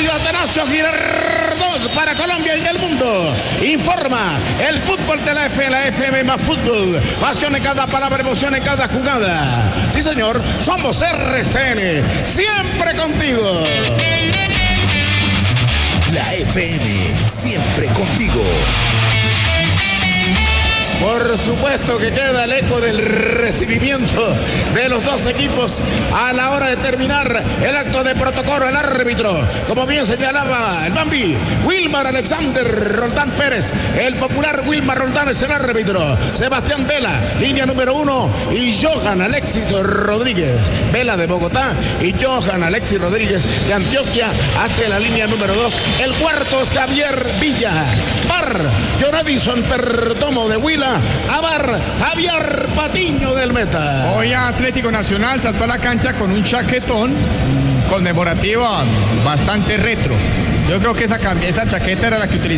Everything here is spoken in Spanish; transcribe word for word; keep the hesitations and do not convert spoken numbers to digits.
Estadio Atanasio Girardot para Colombia y el mundo. Informa el fútbol de la F, la F M más fútbol. Pasión en cada palabra, emoción en cada jugada. Sí, señor, somos R C N, siempre contigo. La F M, siempre contigo. Por supuesto que queda el eco del recibimiento de los dos equipos a la hora de terminar el acto de protocolo. El árbitro, como bien señalaba el Bambi, Wilmar Alexander Roldán Pérez, el popular Wilmar Roldán es el árbitro. Sebastián Vela, línea número uno, y Johan Alexis Rodríguez, Vela de Bogotá y Johan Alexis Rodríguez de Antioquia hace la línea número dos. El cuarto es Javier Villa, Bar, Jonadison Perdomo de Huila, a Bar, Javier Patiño del Meta. Hoy Atlético Nacional saltó a la cancha con un chaquetón conmemorativo bastante retro. Yo creo que esa, esa chaqueta era la que utilizaba